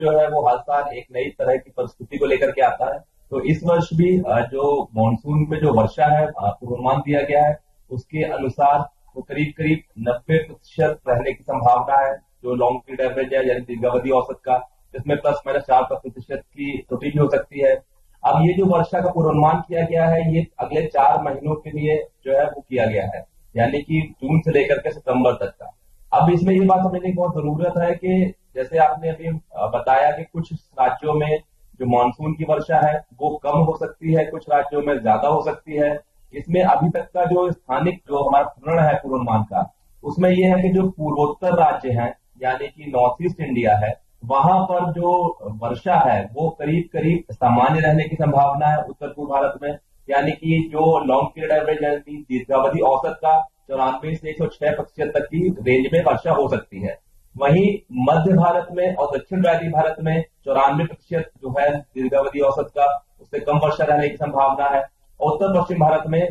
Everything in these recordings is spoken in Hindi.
जो है वो हर साल एक नई तरह की परिस्थिति को लेकर के आता है। तो इस वर्ष भी जो मानसून में जो वर्षा है पूर्वानुमान दिया गया है उसके अनुसार वो करीब करीब 90% रहने की संभावना है। जो लॉन्ग पीरियड एवरेज है यानी दीर्घावधि औसत का, जिसमें प्लस माइनस 4% की त्रुटि भी हो सकती है। अब ये जो वर्षा का पूर्वानुमान किया गया है ये अगले 4 महीनों के लिए जो है वो किया गया है, यानी कि जून से लेकर के सितंबर तक का। अब इसमें ये बात समझने की बहुत जरूरत है कि जैसे आपने अभी बताया कि कुछ राज्यों में जो मानसून की वर्षा है वो कम हो सकती है, कुछ राज्यों में ज्यादा हो सकती है। इसमें अभी तक का जो स्थानिक जो हमारा प्रण है पूर्वानुमान का, उसमें यह है कि जो पूर्वोत्तर राज्य हैं यानी कि नॉर्थ ईस्ट इंडिया है, वहां पर जो वर्षा है वो करीब करीब सामान्य रहने की संभावना है उत्तर पूर्व भारत में, यानी कि जो लॉन्ग पीरियड एवरेज यानी दीर्घावधि औसत का 94 से 106% तक की रेंज में वर्षा हो सकती है। वहीं मध्य भारत में और दक्षिण वैली भारत में 94% जो है दीर्घावधि औसत का, उससे कम वर्षा रहने की संभावना है। उत्तर पश्चिम भारत में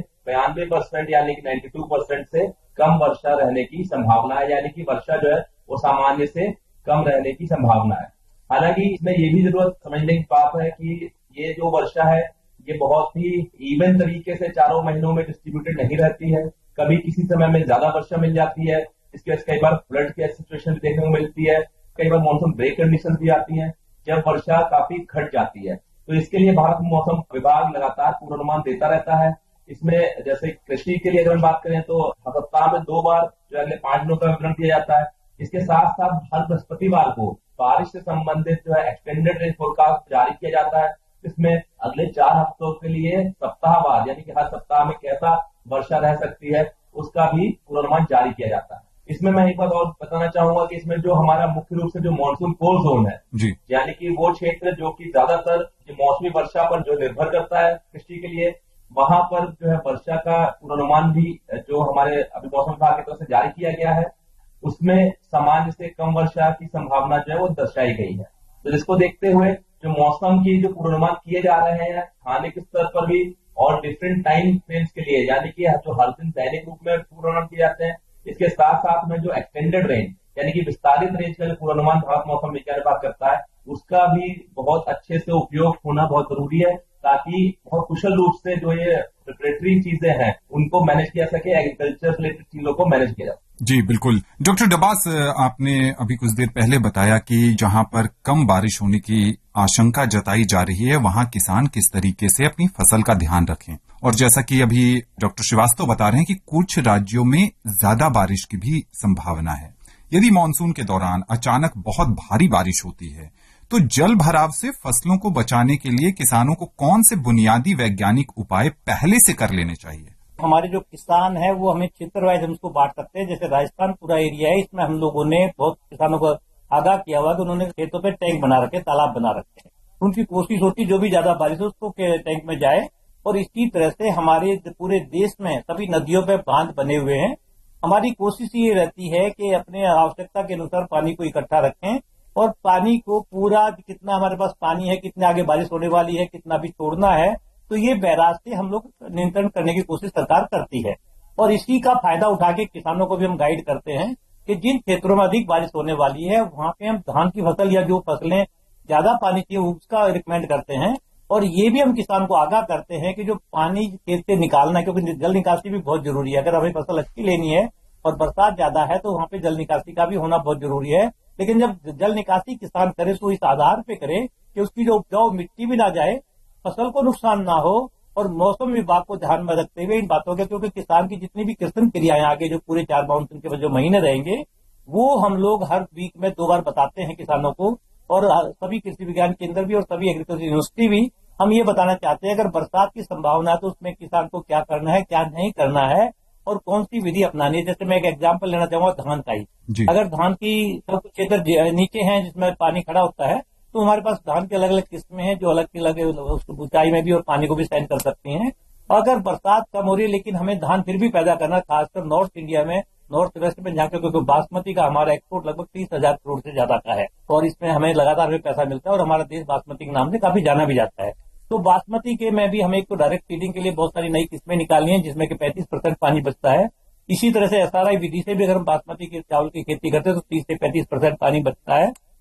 92% यानी कि 92% से कम वर्षा रहने की संभावना है, यानी कि वर्षा जो है वो सामान्य से कम रहने की संभावना है। हालांकि इसमें ये भी जरूरत समझने की बात है कि ये जो वर्षा है ये बहुत ही इवन तरीके से चारों महीनों में डिस्ट्रीब्यूटेड नहीं रहती है। कभी किसी समय में ज्यादा वर्षा मिल जाती है, इसके कई बार फ्लड की सिचुएशन भी देखने को मिलती है, कई बार मॉनसून ब्रेक कंडीशन भी आती है जब वर्षा काफी घट जाती है। तो इसके लिए भारत मौसम विभाग लगातार पूर्वानुमान देता रहता है। इसमें जैसे कृषि के लिए अगर हम बात करें तो सप्ताह में 2 बार जो अगले 5 दिनों का विवरण दिया जाता है। इसके साथ साथ हर बृहस्पतिवार को बारिश से संबंधित जो है एक्सटेंडेड रेंज फोरकास्ट जारी किया जाता है। इसमें अगले 4 हफ्तों के लिए सप्ताहवार यानी कि हर सप्ताह में कैसा वर्षा रह सकती है उसका भी पूर्वानुमान जारी किया जाता है। इसमें मैं एक बात और बताना चाहूंगा कि इसमें जो हमारा मुख्य रूप से जो मानसून कोर जोन है जी, यानी कि वो क्षेत्र जो कि ज्यादातर मौसमी वर्षा पर जो निर्भर करता है कृषि के लिए, वहां पर जो है वर्षा का पूर्वानुमान भी जो हमारे अभी मौसम विभाग की तरफ से जारी किया गया है उसमें सामान्य से कम वर्षा की संभावना जो है वो दर्शाई गई है। तो जिसको देखते हुए जो मौसम की जो पूर्वानुमान किए जा रहे हैं स्थानिक स्तर पर भी और डिफरेंट टाइम फ्रेम्स के लिए, यानी कि जो हर दिन दैनिक रूप में पूर्वानुमान किए जाते हैं, इसके साथ साथ में जो एक्सटेंडेड रेंज यानी कि विस्तारित रेंज का जो पूर्वानुमान भारत मौसम विज्ञान विभाग करता है उसका भी बहुत अच्छे से उपयोग होना बहुत जरूरी है, ताकि बहुत कुशल रूप से जो ये प्रिपरेटरी चीजें हैं उनको मैनेज किया सके, एग्रीकल्चर रिलेटेड चीजों को मैनेज किया जा सके। जी बिल्कुल। डॉक्टर डबास, आपने अभी कुछ देर पहले बताया कि जहां पर कम बारिश होने की आशंका जताई जा रही है वहां किसान किस तरीके से अपनी फसल का ध्यान रखें, और जैसा कि अभी डॉक्टर श्रीवास्तव बता रहे हैं कि कुछ राज्यों में ज्यादा बारिश की भी संभावना है। यदि मानसून के दौरान अचानक बहुत भारी बारिश होती है तो जल भराव से फसलों को बचाने के लिए किसानों को कौन से बुनियादी वैज्ञानिक उपाय पहले से कर लेने चाहिए? हमारे जो किसान है वो हमें क्षेत्र वाइज हम इसको बांट सकते हैं। जैसे राजस्थान पूरा एरिया है, इसमें हम लोगों ने बहुत किसानों को आगाह किया हुआ कि उन्होंने खेतों पे टैंक बना रखे, तालाब बना रखे हैं। उनकी कोशिश होती जो भी ज्यादा बारिश हो उसको टैंक में जाए, और इसी तरह से हमारे पूरे देश में सभी नदियों पे बांध बने हुए हैं। हमारी कोशिश ये रहती है कि अपने आवश्यकता के अनुसार पानी को इकट्ठा रखें और पानी को पूरा कितना हमारे पास पानी है, कितने आगे बारिश होने वाली है, कितना भी छोड़ना है, तो ये बैराज से हम लोग नियंत्रण करने की कोशिश सरकार करती है। और इसी का फायदा उठा के किसानों को भी हम गाइड करते हैं कि जिन क्षेत्रों में अधिक बारिश होने वाली है वहां पे हम धान की फसल या जो फसलें ज्यादा पानी चाहिए उसका रिकमेंड करते हैं। और ये भी हम किसान को आगाह करते हैं कि जो पानी खेत से निकालना है, क्योंकि जल निकासी भी बहुत जरूरी है। अगर हमें फसल अच्छी लेनी है और बरसात ज्यादा है तो वहां पे जल निकासी का भी होना बहुत जरूरी है। लेकिन जब जल निकासी किसान करे तो इस आधार पे करे कि उसकी जो उपजाऊ मिट्टी भी ना जाए, फसल को नुकसान ना हो, और मौसम विभाग को ध्यान में रखते हुए इन बातों के, क्योंकि किसान की जितनी भी कृषि क्रियाएं आगे जो पूरे 4 मानसून के जो महीने रहेंगे वो हम लोग हर वीक में 2 बार बताते हैं किसानों को। और सभी कृषि विज्ञान केंद्र भी और सभी एग्रीकल्चर यूनिवर्सिटी भी हम ये बताना चाहते हैं अगर बरसात की संभावना है तो उसमें किसान को क्या करना है, क्या नहीं करना है और कौन सी विधि अपनानी है। जैसे मैं एक एग्जाम्पल लेना चाहूंगा धान का ही। अगर धान की सब कुछ क्षेत्र नीचे हैं जिसमें पानी खड़ा होता है तो हमारे पास धान की अलग अलग किस्में हैं जो अलग अलग ऊंचाई में भी और पानी को भी सहन कर सकती हैं। अगर बरसात कम हो रही है लेकिन हमें धान फिर भी पैदा करना, खासकर नॉर्थ इंडिया में, नॉर्थ वेस्ट में, जहाँ क्योंकि बासमती का हमारा एक्सपोर्ट लगभग 30,000 करोड़ से ज्यादा का है और इसमें हमें लगातार पैसा मिलता है और हमारा देश बासमती के नाम से काफी जाना भी जाता है। तो बासमती के में भी हमें एक तो डायरेक्ट फीडिंग के लिए बहुत सारी नई किस्में निकालनी है जिसमें कि 35% पानी बचता है। इसी तरह से SRI विधि से भी अगर हम बासमती के चावल की खेती करते हैं तो 30 से 35% पानी बचता है।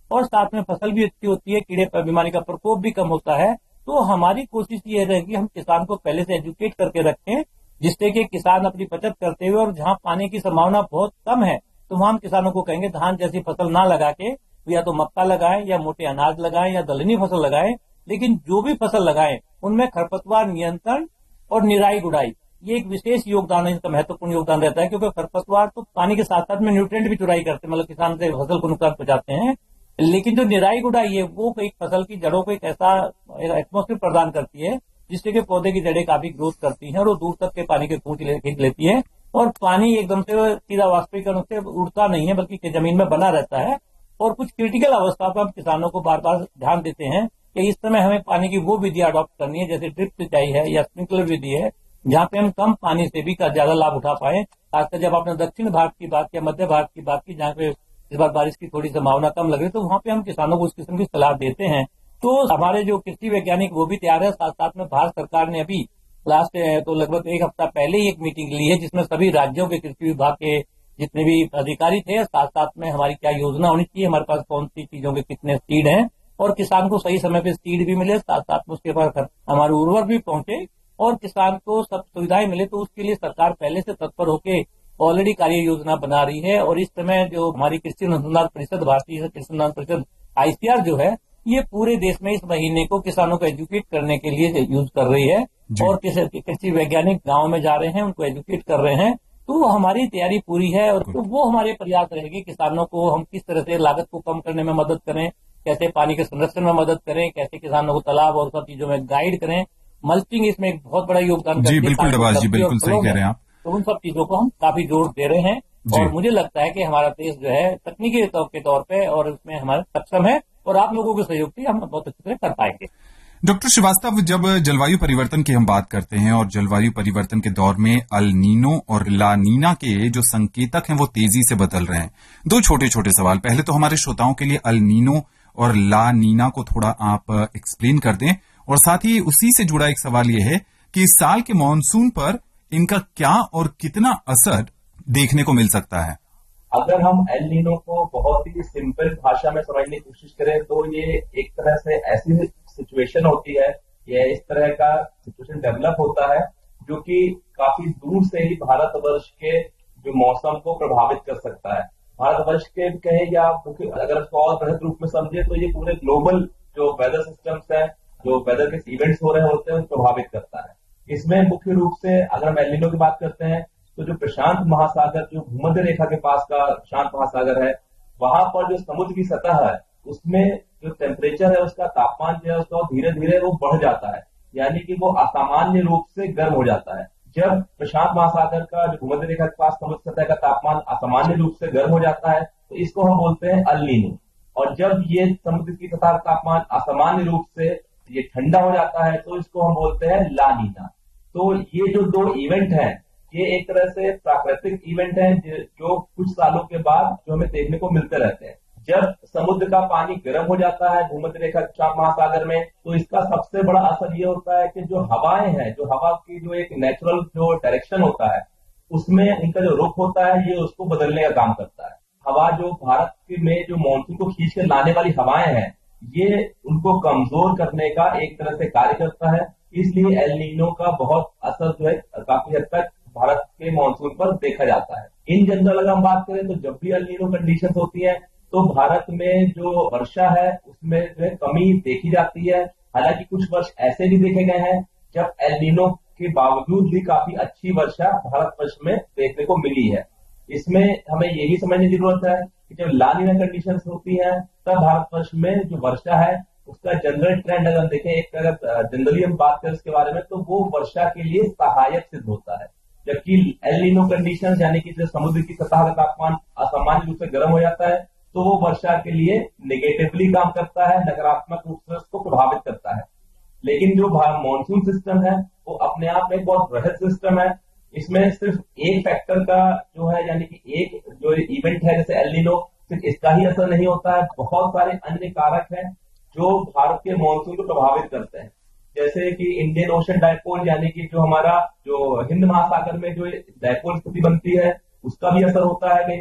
और साथ में फसल भी अच्छी होती है, कीड़े बीमारी का प्रकोप भी कम होता है। तो हमारी कोशिश ये रहेगी हम किसान को पहले से एजुकेट करके रखें, जिससे कि किसान अपनी बचत करते हुए, और जहां पानी की संभावना बहुत कम है तो वहां हम किसानों को कहेंगे धान जैसी फसल ना लगा के या तो मक्का लगाएं या मोटे अनाज लगाएं या दलहनी फसल लगाएं, लेकिन जो भी फसल लगाएं उनमें खरपतवार नियंत्रण और निराई गुड़ाई ये एक विशेष योगदान है, इसका महत्वपूर्ण योगदान रहता है, क्योंकि खरपतवार तो पानी के साथ साथ में न्यूट्रिएंट भी चुराई करते हैं, मतलब किसान से फसल को नुकसान पहुंचाते हैं। लेकिन जो निराई गुड़ाई है वो एक फसल की जड़ों को एक ऐसा एटमोस्फेयर प्रदान करती है जिससे कि पौधे की जड़ें काफी ग्रोथ करती हैं और वो दूर तक के पानी के खींच लेती है, और पानी एकदम से सीधा वाष्पीकरण से उड़ता नहीं है बल्कि जमीन में बना रहता है। और कुछ क्रिटिकल अवस्था पर हम किसानों को बार बार ध्यान देते हैं कि इस समय हमें पानी की वो विधि अडॉप्ट करनी है, जैसे ड्रिप सिंचाई है या स्प्रिंकलर विधि है, जहाँ पे हम कम पानी से भी ज्यादा लाभ उठा पाए। खासकर जब आपने दक्षिण भारत की बात या मध्य भारत की बात की, जहाँ पे इस बार बारिश की थोड़ी संभावना कम लग रही है, तो वहाँ पे हम किसानों को उस किस्म की सलाह देते हैं। तो हमारे जो कृषि वैज्ञानिक वो भी तैयार है, साथ साथ में भारत सरकार ने अभी लास्ट तो लगभग एक हफ्ता पहले ही एक मीटिंग ली है जिसमें सभी राज्यों के कृषि विभाग के जितने भी अधिकारी थे, साथ साथ में हमारी क्या योजना होनी चाहिए, हमारे पास कौन सी चीजों के कितने सीड हैं, और किसान को सही समय पे सीड भी मिले, साथ साथ में उसके पास हमारे उर्वरक भी पहुंचे और किसान को सब सुविधाएं मिले। तो उसके लिए सरकार पहले से तत्पर होकर ऑलरेडी कार्य योजना बना रही है। और इस समय जो हमारी कृषि अनुसंधान परिषद, भारतीय कृषि अनुसंधान परिषद ICAR जो है, ये पूरे देश में इस महीने को किसानों को एजुकेट करने के लिए यूज कर रही है, और कृषि वैज्ञानिक गाँव में जा रहे हैं, उनको एजुकेट कर रहे हैं। तो हमारी तैयारी पूरी है, और तो वो हमारे प्रयास रहेगी किसानों को हम किस तरह से लागत को कम करने में मदद करें, कैसे पानी के संरक्षण में मदद करें, कैसे किसानों को तालाब और सब चीजों में गाइड करें। मल्चिंग इसमें एक बहुत बड़ा योगदान करती है। जी बिल्कुल डबास जी, बिल्कुल सही कह रहे हैं आप। तो उन सब चीजों को हम काफी जोर दे रहे हैं, और मुझे लगता है कि हमारा देश जो है तकनीकी के तौर पे और उसमें हमारा सक्षम है, और आप लोगों के सहयोग से हम बहुत अच्छी तरह कर पाएंगे। डॉक्टर श्रीवास्तव, जब जलवायु परिवर्तन की हम बात करते हैं और जलवायु परिवर्तन के दौर में अल नीनो और ला नीना के जो संकेतक हैं वो तेजी से बदल रहे हैं। दो छोटे छोटे सवाल, पहले तो हमारे श्रोताओं के लिए अल नीनो और ला नीना को थोड़ा आप एक्सप्लेन कर दें, और साथ ही उसी से जुड़ा एक सवाल यह है कि इस साल के मानसून पर इनका क्या और कितना असर देखने को मिल सकता है। अगर हम एल नीनो को बहुत ही सिंपल भाषा में समझने की कोशिश करें तो ये एक तरह से ऐसी सिचुएशन होती है, ये इस तरह का सिचुएशन डेवलप होता है जो कि काफी दूर से ही भारतवर्ष के जो मौसम को प्रभावित कर सकता है। भारतवर्ष के कहें या अगर इसको और बृहद रूप में समझे तो ये पूरे ग्लोबल जो वेदर सिस्टम्स है, जो वेदर के इवेंट्स हो रहे होते हैं, उनको प्रभावित करता है। इसमें मुख्य रूप से अगर हम एल नीनो की बात करते हैं तो जो प्रशांत महासागर, जो भूमध्य रेखा के पास का प्रशांत महासागर है, वहां पर जो समुद्र की सतह है उसमें जो टेम्परेचर है, उसका तापमान जो है उसका धीरे धीरे वो बढ़ जाता है, यानी कि वो असामान्य रूप से गर्म हो जाता है। जब प्रशांत महासागर का जो भूमध्य रेखा के पास समुद्र सतह का तापमान असामान्य रूप से गर्म हो जाता है तो इसको हम बोलते हैं अल नीनो। और जब ये समुद्र की सतह का तापमान असामान्य रूप से ये ठंडा हो जाता है तो इसको हम बोलते हैं ला नीना। तो ये जो दो इवेंट हैं ये एक तरह से प्राकृतिक इवेंट हैं जो कुछ सालों के बाद जो हमें देखने को मिलते रहते हैं। जब समुद्र का पानी गर्म हो जाता है भूमध्य रेखा प्रशांत महासागर में तो इसका सबसे बड़ा असर ये होता है कि जो हवाएं हैं, जो हवा की जो एक नेचुरल जो डायरेक्शन होता है उसमें उनका जो रुख होता है ये उसको बदलने का काम करता है। हवा जो भारत में जो मानसून को खींच कर लाने वाली हवाएं हैं ये उनको कमजोर करने का एक तरह से कार्य करता है। इसलिए एल नीनो का बहुत असर जो है काफी हद तक भारत के मानसून पर देखा जाता है। इन जनरल अगर हम बात करें तो जब भी एल नीनो कंडीशंस होती है तो भारत में जो वर्षा है उसमें जो है कमी देखी जाती है। हालांकि कुछ वर्ष ऐसे भी देखे गए हैं जब एल नीनो के बावजूद भी काफी अच्छी वर्षा भारतवर्ष में देखने को मिली है। इसमें हमें ये भी समझने की जरूरत है कि जब ला नीना कंडीशंस होती है तब भारतवर्ष में जो वर्षा है उसका जनरल ट्रेंड अगर देखें, एक अगर जनरली हम बात करें इसके बारे में तो वो वर्षा के लिए सहायक सिद्ध होता है। जबकि एल नीनो कंडीशंस यानी कि जब समुद्र की सतह का तापमान असामान्य रूप से गर्म हो जाता है तो वो वर्षा के लिए नेगेटिवली काम करता है, नकारात्मक रूप से उसको प्रभावित करता है। लेकिन जो मानसून सिस्टम है वो अपने आप में बहुत बृहद सिस्टम है। इसमें सिर्फ एक फैक्टर का जो है यानी कि एक जो इवेंट है जैसे एल नीनो, सिर्फ इसका ही असर नहीं होता है, बहुत सारे अन्य कारक हैं जो भारत के मानसून को प्रभावित करते हैं। जैसे कि इंडियन ओशन डायपोल यानी कि जो हमारा जो हिंद महासागर में जो डायपोल स्थिति बनती है उसका भी असर होता है कई बार।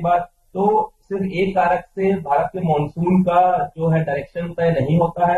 तो सिर्फ एक कारक से भारत के मानसून का जो है डायरेक्शन तय नहीं होता है।